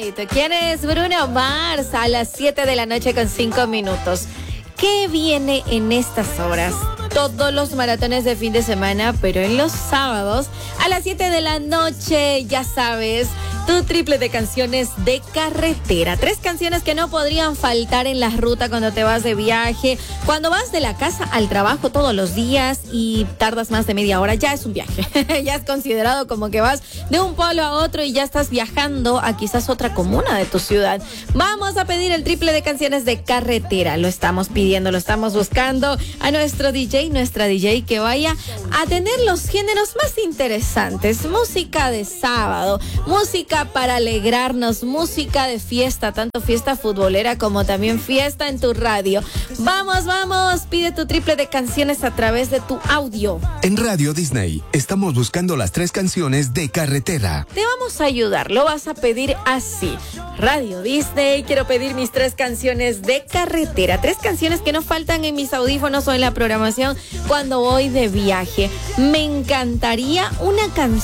Right. ¿Quién es Bruno Mars? A las 7 de la noche con 5 minutos. ¿Qué viene en estas horas? Todos los maratones de fin de semana, pero en los sábados a las 7 de la noche, ya sabes, tu triple de canciones de carretera. 3 canciones que no podrían faltar en la ruta cuando te vas de viaje, cuando vas de la casa al trabajo todos los días y tardas más de media hora, ya es un viaje. Ya es considerado como que vas de un polo a otro y ya estás viajando a quizás otra comuna de tu ciudad. Vamos a pedir el triple de canciones de carretera. Lo estamos pidiendo, lo estamos buscando a nuestro DJ, nuestra DJ, que vaya a tener los géneros más interesantes. Música de sábado, música para alegrarnos, música de fiesta, tanto fiesta futbolera como también fiesta en tu radio. Vamos, vamos, pide tu triple de canciones a través de tu audio. En Radio Disney estamos buscando las 3 canciones de carretera. Te vamos a ayudar, lo vas a pedir así. Radio Disney, quiero pedir mis 3 canciones de carretera. 3 canciones que no faltan en mis audífonos o en la programación cuando voy de viaje. Me encantaría una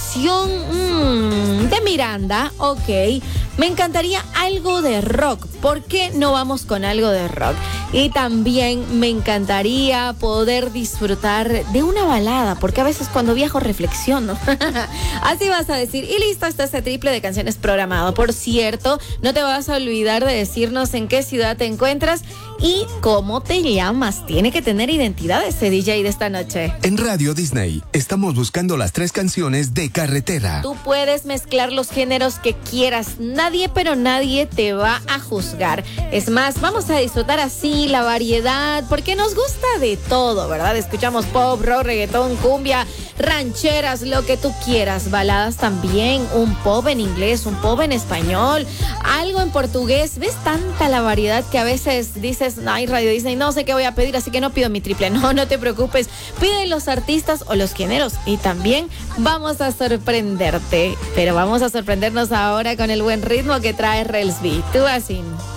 canción de Miranda, ok. Me encantaría algo de rock. ¿Por qué no vamos con algo de rock? Y también me encantaría poder disfrutar de una balada, porque a veces cuando viajo reflexiono. Así vas a decir. Y listo, está este triple de canciones programado. Por cierto, no te vas a olvidar de decirnos en qué ciudad te encuentras y cómo te llamas. Tiene que tener identidad ese DJ de esta noche. En Radio Disney estamos buscando las 3 canciones de carretera. Tú puedes mezclar los géneros que quieras. Nadie, pero nadie te va a juzgar. Es más, vamos a disfrutar así la variedad, porque nos gusta de todo, ¿verdad? Escuchamos pop, rock, reggaetón, cumbia, rancheras, lo que tú quieras. Baladas también, un pop en inglés, un pop en español, algo en portugués. ¿Ves tanta la variedad que a veces dices, ay, Radio Disney, no sé qué voy a pedir, así que no pido mi triple? No, no te preocupes. Pide los artistas o los géneros y también vamos a sorprenderte. Pero vamos a sorprendernos ahora con el buen ritmo que trae Relsby. Tú así.